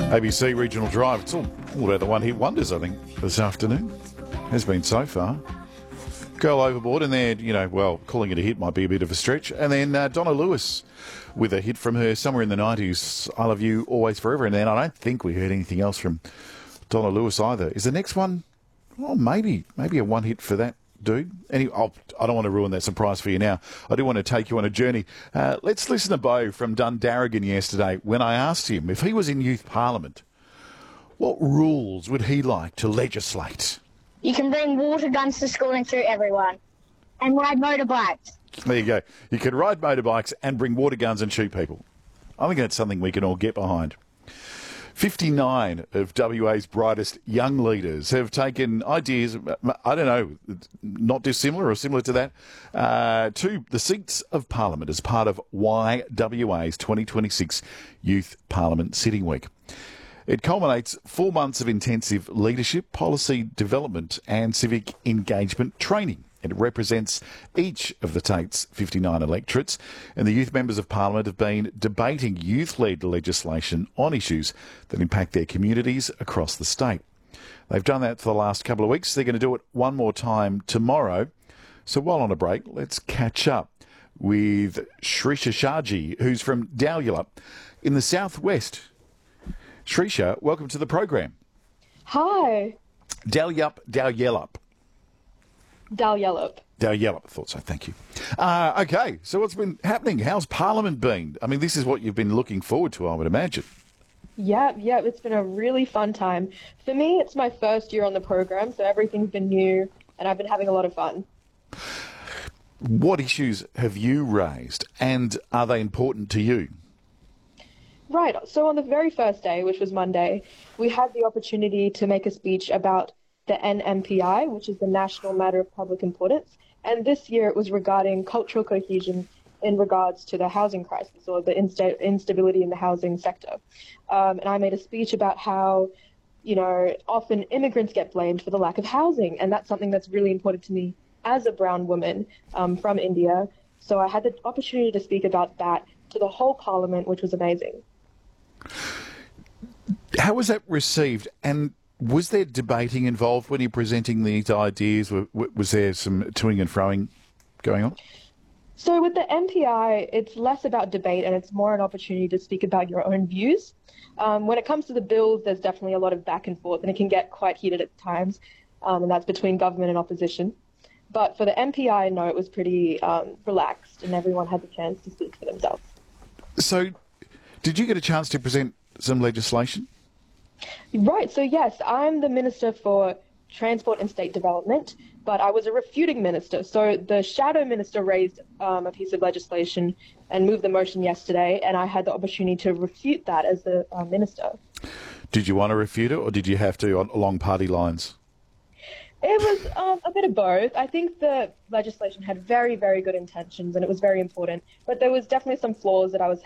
ABC Regional Drive. It's all about the one-hit wonders, I think, this afternoon. Has been so far. Girl Overboard, and then, calling it a hit might be a bit of a stretch. And then Donna Lewis with a hit from her somewhere in the 90s, I Love You Always Forever. And then I don't think we heard anything else from Donna Lewis either. Is the next one, maybe a one hit for that dude? Anyway, I don't want to ruin that surprise for you now. I do want to take you on a journey. Let's listen to Beau from Dundarrigan yesterday when I asked him if he was in Youth Parliament, what rules would he like to legislate? You can bring water guns to school and shoot everyone. And ride motorbikes. There you go. You can ride motorbikes and bring water guns and shoot people. I think that's something we can all get behind. 59 of WA's brightest young leaders have taken ideas, I don't know, not dissimilar or similar to that, to the seats of Parliament as part of YWA's 2026 Youth Parliament Sitting Week. It culminates 4 months of intensive leadership, policy development and civic engagement training. It represents each of the Tate's 59 electorates, and the youth members of Parliament have been debating youth-led legislation on issues that impact their communities across the state. They've done that for the last couple of weeks. They're going to do it one more time tomorrow. So while on a break, let's catch up with Shrisha Shaji, who's from Dalyellup in the southwest. Shrisha, welcome to the program. Hi. Dalyellup. Dalyellup, I thought so, thank you. Okay, so what's been happening? How's Parliament been? I mean, this is what you've been looking forward to, I would imagine. Yeah, it's been a really fun time. For me, it's my first year on the program, so everything's been new, and I've been having a lot of fun. What issues have you raised, and are they important to you? Right, so on the very first day, which was Monday, we had the opportunity to make a speech about the NMPI, which is the National Matter of Public Importance. And this year it was regarding cultural cohesion in regards to the housing crisis or the instability in the housing sector. And I made a speech about how, often immigrants get blamed for the lack of housing. And that's something that's really important to me as a brown woman from India. So I had the opportunity to speak about that to the whole Parliament, which was amazing. How was that received? And was there debating involved when you're presenting these ideas? Was there some toing and froing going on? So with the MPI, it's less about debate and it's more an opportunity to speak about your own views. When it comes to the bills, there's definitely a lot of back and forth and it can get quite heated at times, and that's between government and opposition. But for the MPI, no, it was pretty relaxed and everyone had the chance to speak for themselves. So did you get a chance to present some legislation? Right, so yes, I'm the Minister for Transport and State Development, but I was a refuting minister. So the shadow minister raised a piece of legislation and moved the motion yesterday, and I had the opportunity to refute that as the minister. Did you want to refute it, or did you have to along party lines? It was a bit of both. I think the legislation had very, very good intentions, and it was very important, but there was definitely some flaws that I was